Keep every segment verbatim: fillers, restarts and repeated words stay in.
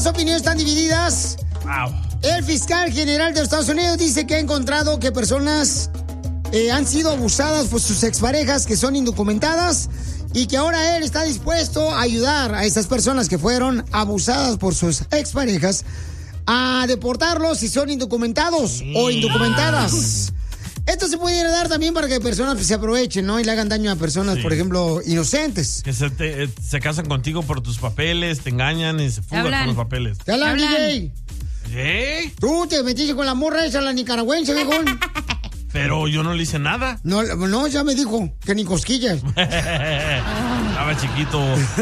las opiniones están divididas. Wow. El fiscal general de Estados Unidos dice que ha encontrado que personas eh, han sido abusadas por sus exparejas que son indocumentadas y que ahora él está dispuesto a ayudar a esas personas que fueron abusadas por sus exparejas a deportarlos si son indocumentados sí. o indocumentadas. Esto se pudiera dar también para que personas se aprovechen, ¿no? Y le hagan daño a personas, sí. por ejemplo, inocentes. Que se, te, eh, se casan contigo por tus papeles, te engañan y se fugan con los papeles. ¿Te hablan, D J? ¿Eh? Tú te metiste con la morra esa, la nicaragüense, viejón. Pero yo no le hice nada. No, no, ya me dijo que ni cosquillas. Estaba chiquito.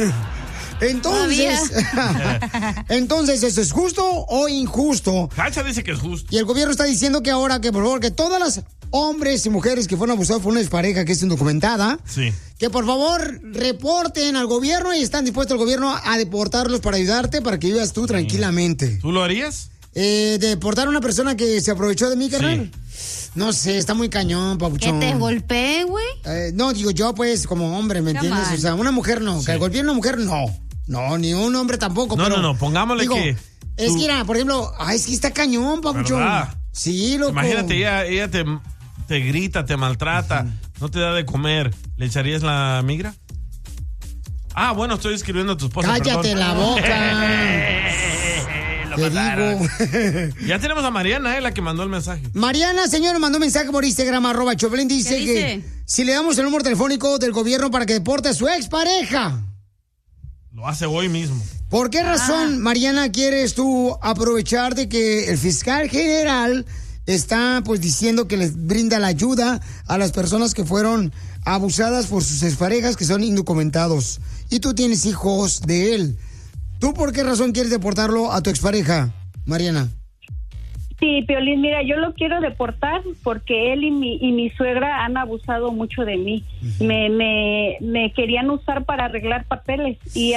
Entonces, entonces, ¿eso es justo o injusto? Cacha dice que es justo. Y el gobierno está diciendo que ahora, que por favor, que todas las hombres y mujeres que fueron abusados por una expareja que es indocumentada, sí. que por favor reporten al gobierno y están dispuestos el gobierno a deportarlos para ayudarte, para que vivas tú sí. tranquilamente. ¿Tú lo harías? Eh, ¿Deportar a una persona que se aprovechó de mí, carnal? Sí. No sé, está muy cañón, papuchón. ¿Que te golpeé, güey? Eh, no, digo yo, pues, como hombre, ¿me Come entiendes? on. O sea, una mujer no. Sí. Que golpee a una mujer, no. No, ni un hombre tampoco. No, pero, no, no, pongámosle digo, que... Es tú... que, mira, por ejemplo, ay, es que está cañón, papuchón. ¿Verdad? Sí, loco. Imagínate, ella, ella te, te grita, te maltrata, uh-huh. no te da de comer. ¿Le echarías la migra? Ah, bueno, estoy escribiendo a tu esposa. Cállate perdón. la boca. Te digo. Ya tenemos a Mariana, eh, la que mandó el mensaje. Mariana, señor, mandó un mensaje por Instagram, arroba Choplin, dice, dice que si le damos el número telefónico del gobierno para que deporte a su expareja. Lo hace hoy mismo. ¿Por qué razón, ah. Mariana, quieres tú aprovechar de que el fiscal general está pues diciendo que les brinda la ayuda a las personas que fueron abusadas por sus exparejas que son indocumentados? Y tú tienes hijos de él. ¿Tú por qué razón quieres deportarlo a tu expareja, Mariana? Sí, Piolín, mira, yo lo quiero deportar porque él y mi, y mi suegra han abusado mucho de mí. Uh-huh. Me, me, me querían usar para arreglar papeles y